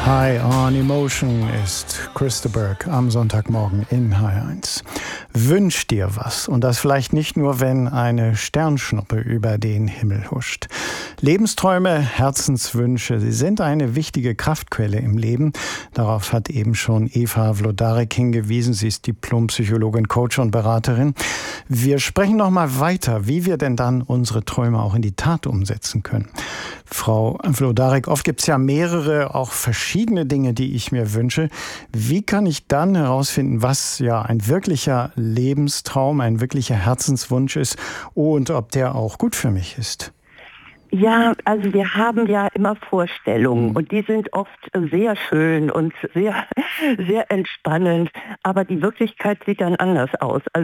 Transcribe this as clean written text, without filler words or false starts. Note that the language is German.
High on Emotion ist Chris de Burgh am Sonntagmorgen in H1. Wünsch dir was, und das vielleicht nicht nur, wenn eine Sternschnuppe über den Himmel huscht. Lebensträume, Herzenswünsche, sie sind eine wichtige Kraftquelle im Leben. Darauf hat eben schon Eva Wlodarek hingewiesen. Sie ist Diplompsychologin, Coach und Beraterin. Wir sprechen noch mal weiter, wie wir denn dann unsere Träume auch in die Tat umsetzen können. Frau Wlodarek, oft gibt es ja mehrere, auch verschiedene Dinge, die ich mir wünsche. Wie kann ich dann herausfinden, was ja ein wirklicher Lebenstraum, ein wirklicher Herzenswunsch ist und ob der auch gut für mich ist? Ja, also wir haben ja immer Vorstellungen und die sind oft sehr schön und sehr, sehr entspannend, aber die Wirklichkeit sieht dann anders aus. Also